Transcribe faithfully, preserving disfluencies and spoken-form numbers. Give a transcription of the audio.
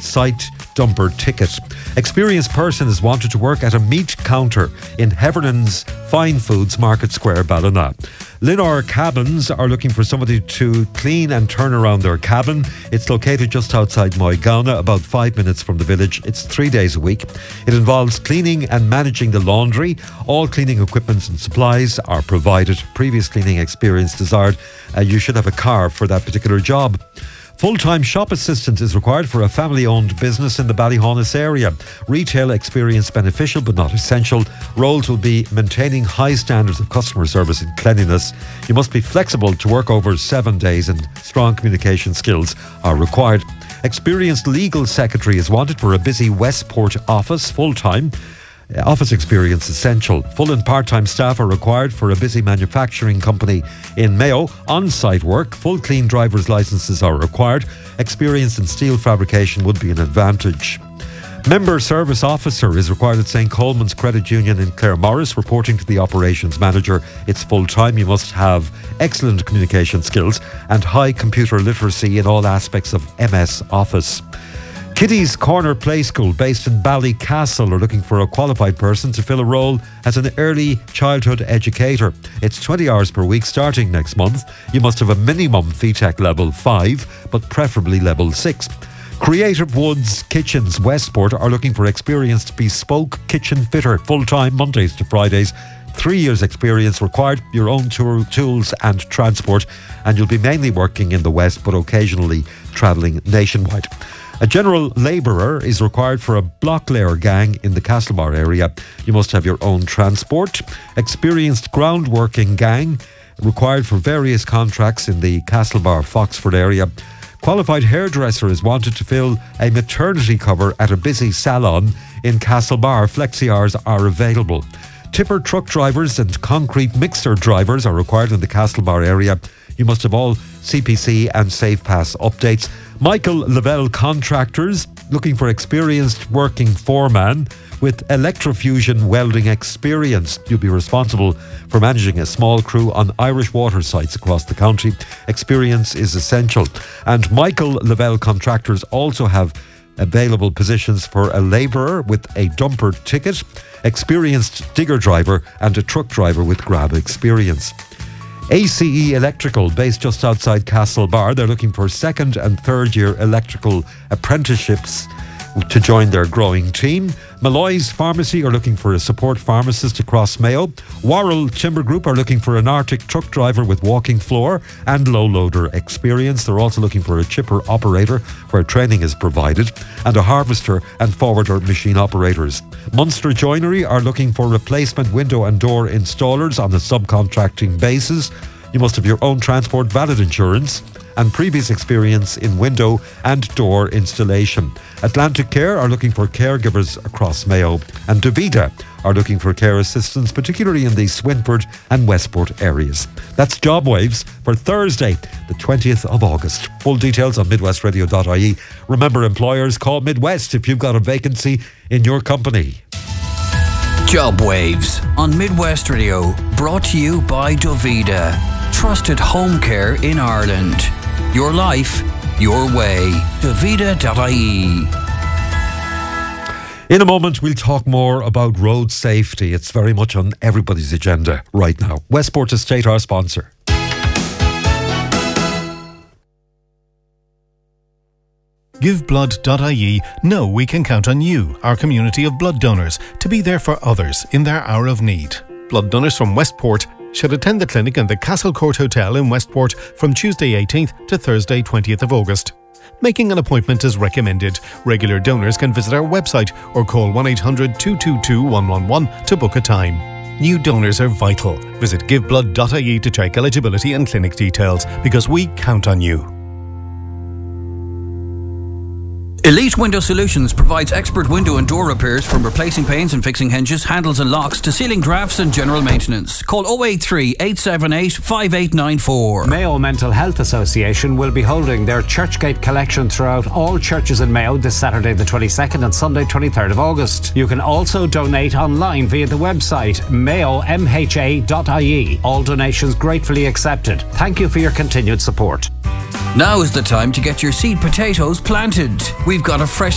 site dumper ticket. Experienced person is wanted to work at a meat counter in Hevernan's Fine Foods Market Square, Ballina. Linor Cabins are looking for somebody to clean and turn around their cabin. It's located just outside Moygauna, about five minutes from the village. It's three days a week. It involves cleaning and managing the laundry. All cleaning equipment and supplies are provided. Previous cleaning experience desired. Uh, you should have a car for that particular job. Full-time shop assistant is required for a family-owned business in the Ballyhaunis area. Retail experience beneficial but not essential. Roles will be maintaining high standards of customer service and cleanliness. You must be flexible to work over seven days and strong communication skills are required. Experienced legal secretary is wanted for a busy Westport office full-time. Office experience essential. Full and part-time staff are required for a busy manufacturing company in Mayo. On-site work, full clean driver's licences are required. Experience in steel fabrication would be an advantage. Member service officer is required at Saint Coleman's Credit Union in Claremorris, reporting to the operations manager. It's full-time. You must have excellent communication skills and high computer literacy in all aspects of M S Office. Kitty's Corner Play School, based in Ballycastle, are looking for a qualified person to fill a role as an early childhood educator. It's twenty hours per week starting next month. You must have a minimum F E T E C level five, but preferably level six. Creative Woods Kitchens Westport are looking for experienced bespoke kitchen fitter, full-time, Mondays to Fridays. Three years experience required, your own tool, tools and transport, and you'll be mainly working in the West but occasionally travelling nationwide. A general labourer is required for a block layer gang in the Castlebar area. You must have your own transport. Experienced groundworking gang required for various contracts in the Castlebar Foxford area. Qualified hairdresser is wanted to fill a maternity cover at a busy salon in Castlebar. Flexi hours are available. Tipper truck drivers and concrete mixer drivers are required in the Castlebar area. You must have all C P C and SafePass updates. Michael Lavelle Contractors, looking for experienced working foreman with electrofusion welding experience. You'll be responsible for managing a small crew on Irish water sites across the county. Experience is essential. And Michael Lavelle Contractors also have available positions for a labourer with a dumper ticket, experienced digger driver and a truck driver with grab experience. A C E Electrical, based just outside Castlebar, they're looking for second and third year electrical apprenticeships to join their growing team. Malloy's Pharmacy are looking for a support pharmacist across Mayo. Worrell Timber Group are looking for an Arctic truck driver with walking floor and low loader experience. They're also looking for a chipper operator where training is provided, and a harvester and forwarder machine operators. Munster Joinery are looking for replacement window and door installers on a subcontracting basis. You must have your own transport, valid insurance and previous experience in window and door installation. Atlantic Care are looking for caregivers across Mayo, and Davida are looking for care assistants, particularly in the Swinford and Westport areas. That's JobWaves for Thursday, the twentieth of August. Full details on midwest radio dot I E. Remember, employers, call Midwest if you've got a vacancy in your company. JobWaves on Midwest Radio, brought to you by Davida. Trusted home care in Ireland. Your life, your way. Davida dot I E. In a moment, we'll talk more about road safety. It's very much on everybody's agenda right now. Westport Estate, our sponsor. Give Blood dot I E know we can count on you, our community of blood donors, to be there for others in their hour of need. Blood donors from Westport should attend the clinic in the Castle Court Hotel in Westport from Tuesday eighteenth to Thursday twentieth of August. Making an appointment is recommended. Regular donors can visit our website or call one eight hundred two two two one one one to book a time. New donors are vital. Visit Give Blood dot I E to check eligibility and clinic details, because we count on you. Elite Window Solutions provides expert window and door repairs, from replacing panes and fixing hinges, handles and locks to sealing drafts and general maintenance. Call oh eight three, eight seven eight, five eight nine four. Mayo Mental Health Association will be holding their Churchgate collection throughout all churches in Mayo this Saturday the twenty-second and Sunday twenty-third of August. You can also donate online via the website mayo m h a dot I E. All donations gratefully accepted. Thank you for your continued support. Now is the time to get your seed potatoes planted. We've got a fresh